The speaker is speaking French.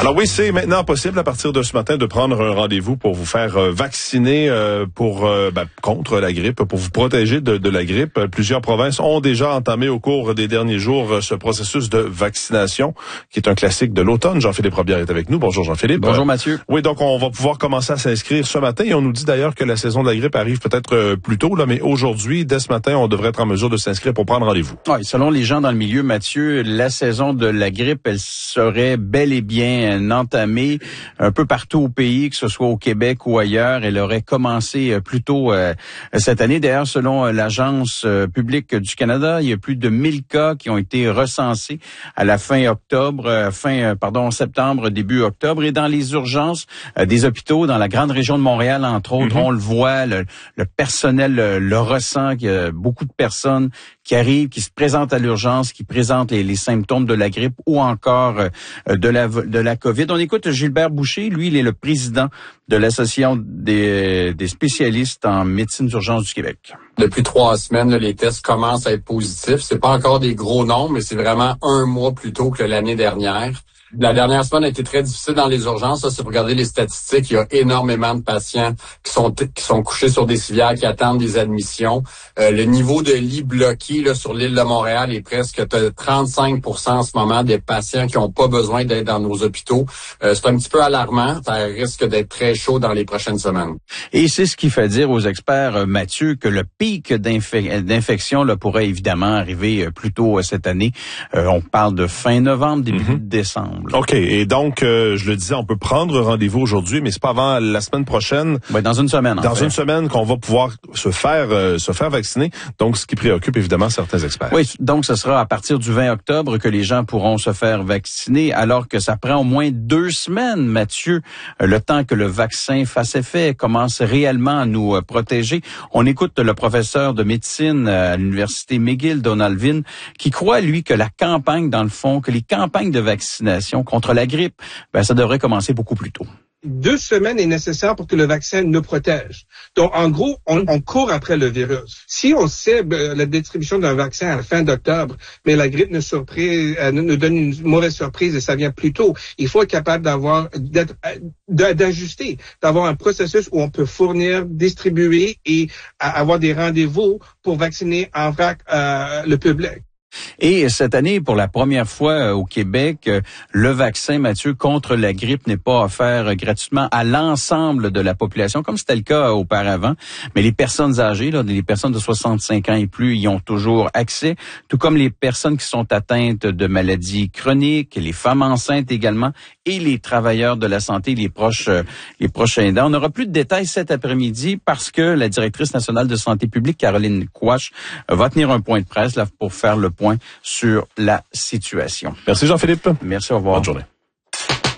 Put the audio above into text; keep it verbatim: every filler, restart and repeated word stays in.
Alors oui, c'est maintenant possible à partir de ce matin de prendre un rendez-vous pour vous faire euh, vacciner euh, pour euh, ben, contre la grippe, pour vous protéger de, de la grippe. Plusieurs provinces ont déjà entamé au cours des derniers jours ce processus de vaccination qui est un classique de l'automne. Jean-Philippe Robillard est avec nous. Bonjour Jean-Philippe. Bonjour Mathieu. Oui, donc on va pouvoir commencer à s'inscrire ce matin et on nous dit d'ailleurs que la saison de la grippe arrive peut-être plus tôt, là, mais aujourd'hui, dès ce matin, on devrait être en mesure de s'inscrire pour prendre rendez-vous. Oui, selon les gens dans le milieu, Mathieu, la saison de la grippe, elle serait bel et bien entamée un peu partout au pays, que ce soit au Québec ou ailleurs. Elle aurait commencé plus tôt euh, cette année. D'ailleurs, selon l'Agence publique du Canada, il y a plus de mille cas qui ont été recensés à la fin octobre, fin pardon septembre, début octobre. Et dans les urgences euh, des hôpitaux, dans la grande région de Montréal, entre autres, mm-hmm. on le voit, le, le personnel le, le ressent, qu'il y a beaucoup de personnes qui arrivent, qui se présentent à l'urgence, qui présentent les, les symptômes de la grippe ou encore euh, de la de la COVID. On écoute Gilbert Boucher, lui, il est le président de l'Association des, des spécialistes en médecine d'urgence du Québec. Depuis trois semaines, là, les tests commencent à être positifs. C'est pas encore des gros nombres, mais c'est vraiment un mois plus tôt que l'année dernière. La dernière semaine a été très difficile dans les urgences. Ça, c'est pour regarder les statistiques. Il y a énormément de patients qui sont qui sont couchés sur des civières, qui attendent des admissions. Euh, le niveau de lits bloqués là, sur l'île de Montréal est presque trente-cinq pour cent en ce moment des patients qui n'ont pas besoin d'être dans nos hôpitaux. Euh, c'est un petit peu alarmant. Ça risque d'être très chaud dans les prochaines semaines. Et c'est ce qui fait dire aux experts, Mathieu, que le pic d'infec- d'infection là, pourrait évidemment arriver plus tôt cette année. Euh, on parle de fin novembre, début mm-hmm. décembre. OK. Et donc, euh, je le disais, on peut prendre rendez-vous aujourd'hui, mais c'est pas avant la semaine prochaine. Oui, dans une semaine. Dans une semaine qu'on va pouvoir se faire euh, se faire vacciner. Donc, ce qui préoccupe évidemment certains experts. Oui, donc ce sera à partir du vingt octobre que les gens pourront se faire vacciner, alors que ça prend au moins deux semaines, Mathieu, le temps que le vaccin fasse effet, commence réellement à nous protéger. On écoute le professeur de médecine à l'université McGill, Donald Vin, qui croit, lui, que la campagne, dans le fond, que les campagnes de vaccination contre la grippe, ben, ça devrait commencer beaucoup plus tôt. Deux semaines est nécessaire pour que le vaccin nous protège. Donc, en gros, on, on court après le virus. Si on cible la distribution d'un vaccin à la fin d'octobre, mais la grippe nous, surprise, euh, nous donne une mauvaise surprise et ça vient plus tôt, il faut être capable d'avoir, d'être, d'ajuster, d'avoir un processus où on peut fournir, distribuer et avoir des rendez-vous pour vacciner en vrac euh, le public. Et cette année, pour la première fois au Québec, le vaccin, Mathieu, contre la grippe n'est pas offert gratuitement à l'ensemble de la population, comme c'était le cas auparavant. Mais les personnes âgées, là, les personnes de soixante-cinq ans et plus, y ont toujours accès, tout comme les personnes qui sont atteintes de maladies chroniques, les femmes enceintes également, et les travailleurs de la santé, les proches, les proches aidants. On n'aura plus de détails cet après-midi parce que la directrice nationale de santé publique, Caroline Quach, va tenir un point de presse là pour faire le point sur la situation. Merci Jean-Philippe. Merci, au revoir. Bonne journée.